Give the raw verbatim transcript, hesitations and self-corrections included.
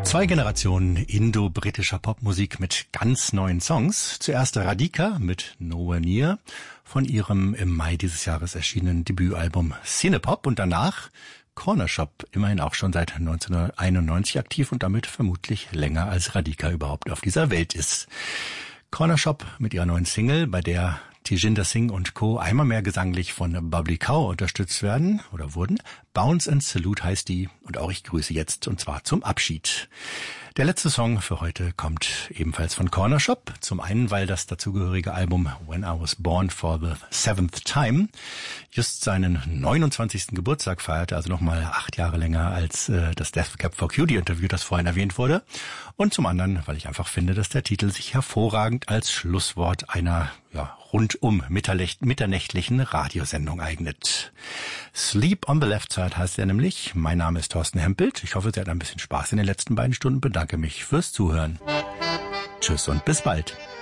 Zwei Generationen indo-britischer Popmusik mit ganz neuen Songs. Zuerst Radhika mit Nowhere Near von ihrem im Mai dieses Jahres erschienenen Debütalbum Cinepop und danach Cornershop, immerhin auch schon seit neunzehnhunderteinundneunzig aktiv und damit vermutlich länger als Radhika überhaupt auf dieser Welt ist. Cornershop mit ihrer neuen Single, bei der Tejinder Singh und Co. einmal mehr gesanglich von Bubbly Cow unterstützt werden oder wurden. Bounce and Salute heißt die und auch ich grüße jetzt und zwar zum Abschied. Der letzte Song für heute kommt ebenfalls von Cornershop. Zum einen, weil das dazugehörige Album When I Was Born for the Seventh Time just seinen neunundzwanzigsten Geburtstag feierte, also nochmal acht Jahre länger als äh, das Death Cab for Cutie Interview, das vorhin erwähnt wurde. Und zum anderen, weil ich einfach finde, dass der Titel sich hervorragend als Schlusswort einer ja, rundum mitternächtlichen Radiosendung eignet. Sleep on the Left Side heißt er nämlich. Mein Name ist Thorsten Hempelt. Ich hoffe, Sie hatten ein bisschen Spaß in den letzten beiden Stunden. Bedanke mich fürs Zuhören. Tschüss und bis bald.